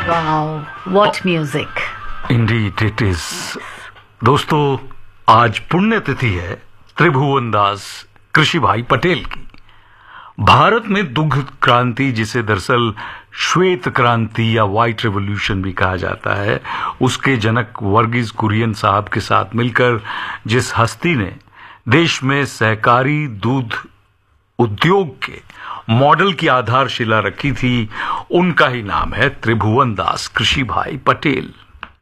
Wow, what music. Indeed it is. दोस्तों, आज पुण्यतिथि है त्रिभुवन दास कृषि भाई पटेल की। भारत में दुग्ध क्रांति, जिसे दरअसल श्वेत क्रांति या व्हाइट रेवोल्यूशन भी कहा जाता है, उसके जनक वर्गीज कुरियन साहब के साथ मिलकर जिस हस्ती ने देश में सहकारी दूध उद्योग के मॉडल की आधारशिला रखी थी, उनका ही नाम है त्रिभुवन दास कृषि भाई पटेल।